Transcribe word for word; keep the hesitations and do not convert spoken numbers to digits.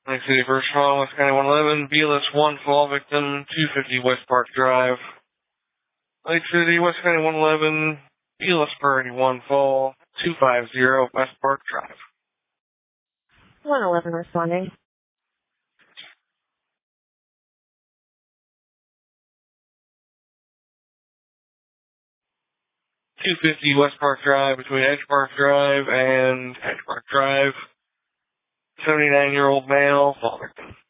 Lake City First Responding, West County one eleven, B L S one fall victim, two fifty West Park Drive. Lake City, West County one eleven, B L S Priority one fall, two fifty West Park Drive. one eleven responding. two fifty West Park Drive between Edge Park Drive and Edge Park Drive. seventy-nine-year-old male, fall victim.